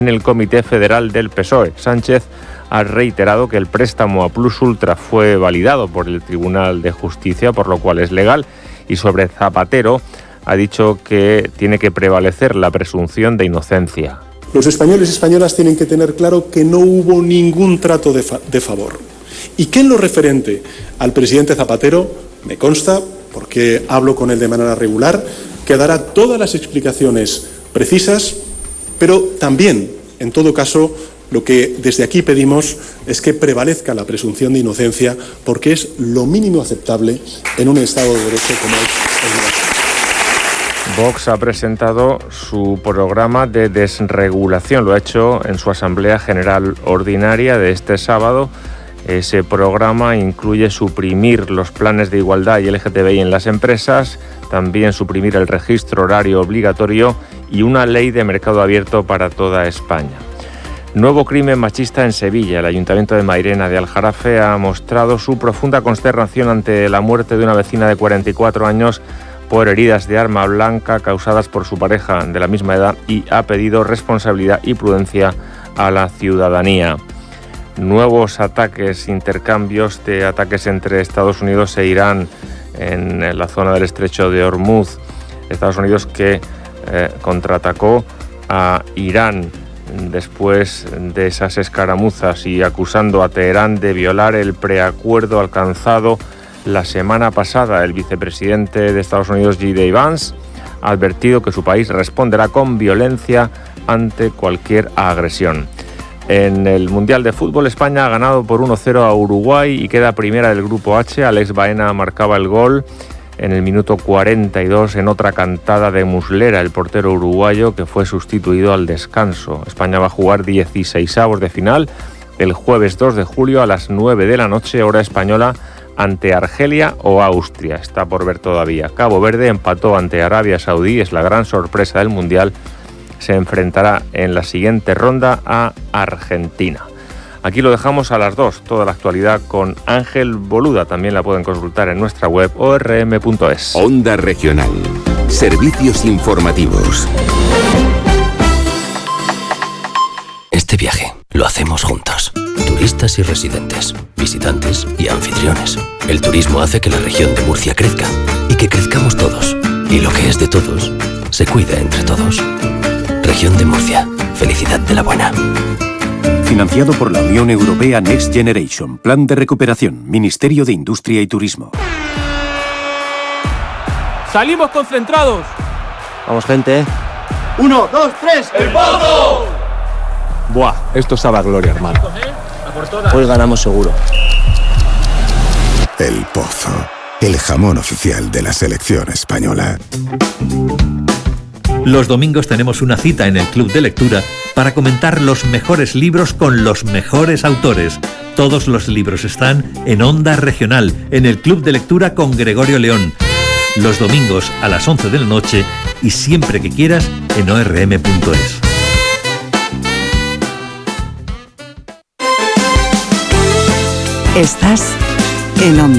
en el Comité Federal del PSOE. Sánchez ha reiterado que el préstamo a Plus Ultra fue validado por el Tribunal de Justicia, por lo cual es legal, y sobre Zapatero ha dicho que tiene que prevalecer la presunción de inocencia. Los españoles y españolas tienen que tener claro que no hubo ningún trato de favor y que en lo referente al presidente Zapatero, me consta, porque hablo con él de manera regular, que dará todas las explicaciones precisas, pero también, en todo caso, lo que desde aquí pedimos es que prevalezca la presunción de inocencia, porque es lo mínimo aceptable en un Estado de Derecho como es el nuestro. Vox ha presentado su programa de desregulación, lo ha hecho en su Asamblea General Ordinaria de este sábado. Ese programa incluye suprimir los planes de igualdad y LGTBI en las empresas, también suprimir el registro horario obligatorio y una ley de mercado abierto para toda España. Nuevo crimen machista en Sevilla. El Ayuntamiento de Mairena de Aljarafe ha mostrado su profunda consternación ante la muerte de una vecina de 44 años por heridas de arma blanca causadas por su pareja de la misma edad y ha pedido responsabilidad y prudencia a la ciudadanía. Nuevos intercambios de ataques entre Estados Unidos e Irán en la zona del estrecho de Hormuz. Estados Unidos que contraatacó a Irán después de esas escaramuzas y acusando a Teherán de violar el preacuerdo alcanzado la semana pasada. El vicepresidente de Estados Unidos, J.D. Vance, ha advertido que su país responderá con violencia ante cualquier agresión. En el Mundial de Fútbol, España ha ganado por 1-0 a Uruguay y queda primera del Grupo H. Alex Baena marcaba el gol en el minuto 42 en otra cantada de Muslera, el portero uruguayo, que fue sustituido al descanso. España va a jugar 16avos de final el jueves 2 de julio a las 9 de la noche, hora española, ante Argelia o Austria. Está por ver todavía. Cabo Verde empató ante Arabia Saudí, es la gran sorpresa del Mundial. Se enfrentará en la siguiente ronda a Argentina. Aquí lo dejamos a las 2, toda la actualidad con Ángel Boluda. También la pueden consultar en nuestra web orm.es. Onda Regional. Servicios informativos. Este viaje lo hacemos juntos. Turistas y residentes, visitantes y anfitriones. El turismo hace que la región de Murcia crezca y que crezcamos todos. Y lo que es de todos, se cuida entre todos. Región de Murcia. Felicidad de la buena. Financiado por la Unión Europea Next Generation. Plan de recuperación. Ministerio de Industria y Turismo. ¡Salimos concentrados! Vamos, gente. 1, 2, 3. ¡El Pozo! Buah, esto sabe a gloria, hermano. Hoy ganamos seguro. El Pozo. El jamón oficial de la selección española. Los domingos tenemos una cita en el Club de Lectura para comentar los mejores libros con los mejores autores. Todos los libros están en Onda Regional, en el Club de Lectura con Gregorio León. Los domingos a las 11 de la noche y siempre que quieras en orm.es. Estás en Onda.